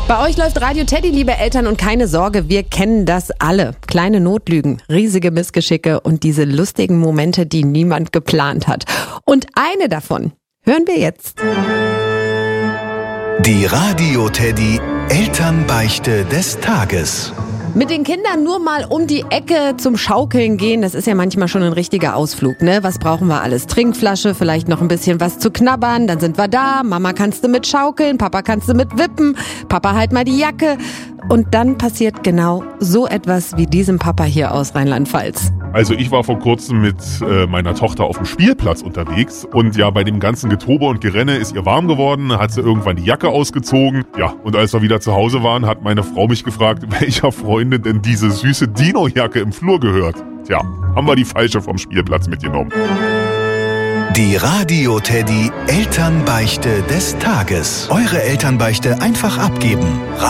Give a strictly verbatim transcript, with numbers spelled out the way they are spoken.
Bei euch läuft Radio Teddy, liebe Eltern, und keine Sorge, wir kennen das alle. Kleine Notlügen, riesige Missgeschicke und diese lustigen Momente, die niemand geplant hat. Und eine davon hören wir jetzt. Die Radio Teddy Elternbeichte des Tages. Mit den Kindern nur mal um die Ecke zum Schaukeln gehen, das ist ja manchmal schon ein richtiger Ausflug, ne? Was brauchen wir alles? Trinkflasche, vielleicht noch ein bisschen was zu knabbern, dann sind wir da. Mama kannst du mit schaukeln, Papa kannst du mit wippen, Papa halt mal die Jacke. Und dann passiert genau so etwas wie diesem Papa hier aus Rheinland-Pfalz. Also ich war vor kurzem mit äh, meiner Tochter auf dem Spielplatz unterwegs und ja, bei dem ganzen Getobe und Gerenne ist ihr warm geworden, hat sie irgendwann die Jacke ausgezogen. Ja, und als wir wieder zu Hause waren, hat meine Frau mich gefragt, welcher Freundin denn diese süße Dino-Jacke im Flur gehört. Tja, haben wir die falsche vom Spielplatz mitgenommen. Die Radio Teddy Elternbeichte des Tages. Eure Elternbeichte einfach abgeben.